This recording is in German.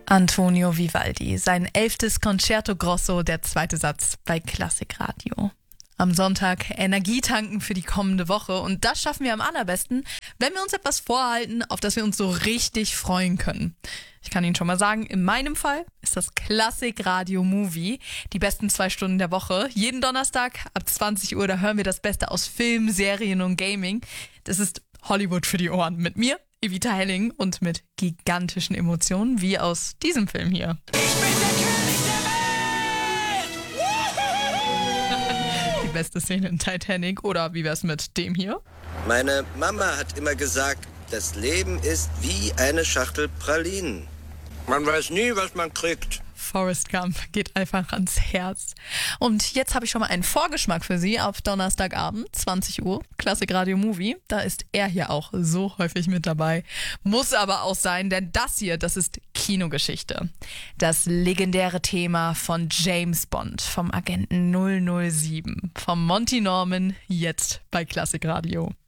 Antonio Vivaldi, sein 11. Concerto Grosso, der zweite Satz bei Klassikradio. Am Sonntag Energie tanken für die kommende Woche und das schaffen wir am allerbesten, wenn wir uns etwas vorhalten, auf das wir uns so richtig freuen können. Ich kann Ihnen schon mal sagen, in meinem Fall ist das Klassikradio Movie, die besten 2 Stunden der Woche. Jeden Donnerstag ab 20 Uhr, da hören wir das Beste aus Film, Serien und Gaming. Das ist Hollywood für die Ohren. Mit mir, Evita Helling, und mit gigantischen Emotionen, wie aus diesem Film hier. Ich bin der König der Welt! Die beste Szene in Titanic, oder wie wär's mit dem hier? Meine Mama hat immer gesagt, das Leben ist wie eine Schachtel Pralinen. Man weiß nie, was man kriegt. Forrest Gump geht einfach ans Herz. Und jetzt habe ich schon mal einen Vorgeschmack für Sie auf Donnerstagabend, 20 Uhr, Klassikradio Movie. Da ist er hier auch so häufig mit dabei. Muss aber auch sein, denn das hier, das ist Kinogeschichte. Das legendäre Thema von James Bond, vom Agenten 007, vom Monty Norman, jetzt bei Klassikradio.